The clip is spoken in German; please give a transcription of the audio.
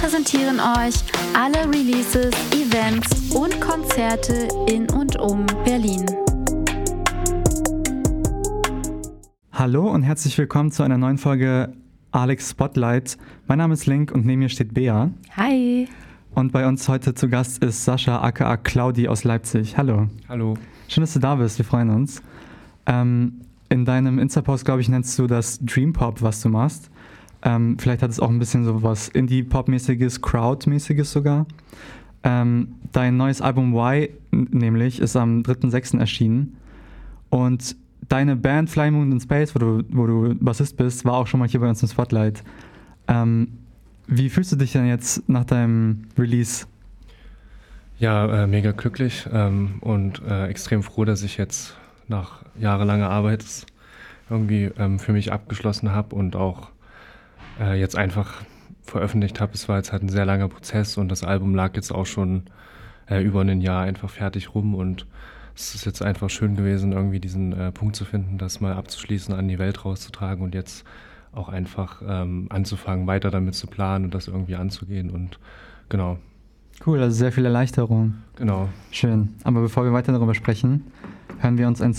Präsentieren euch alle Releases, Events und Konzerte in und um Berlin. Hallo und herzlich willkommen zu einer neuen Folge Alex Spotlight. Mein Name ist Link und neben mir steht Bea. Hi. Und bei uns heute zu Gast ist Sascha aka Claudi aus Leipzig. Hallo. Hallo. Schön, dass du da bist, wir freuen uns. In deinem Insta-Post, glaube ich, nennst du das Dream Pop, was du machst. Vielleicht hat es auch ein bisschen so was Indie-Pop-mäßiges, Crowd-mäßiges sogar. Dein neues Album Y, nämlich, ist am 3.6. erschienen. Und deine Band Fly Moon in Space, wo du Bassist bist, war auch schon mal hier bei uns im Spotlight. Wie fühlst du dich denn jetzt nach deinem Release? Ja, mega glücklich und extrem froh, dass ich jetzt nach jahrelanger Arbeit es irgendwie für mich abgeschlossen habe und auch jetzt einfach veröffentlicht habe. Es war jetzt halt ein sehr langer Prozess und das Album lag jetzt auch schon über ein Jahr einfach fertig rum und es ist jetzt einfach schön gewesen, irgendwie diesen Punkt zu finden, das mal abzuschließen, an die Welt rauszutragen und jetzt auch einfach anzufangen, weiter damit zu planen und das irgendwie anzugehen und genau. Cool, also sehr viel Erleichterung. Genau. Schön. Aber bevor wir weiter darüber sprechen, hören wir uns ein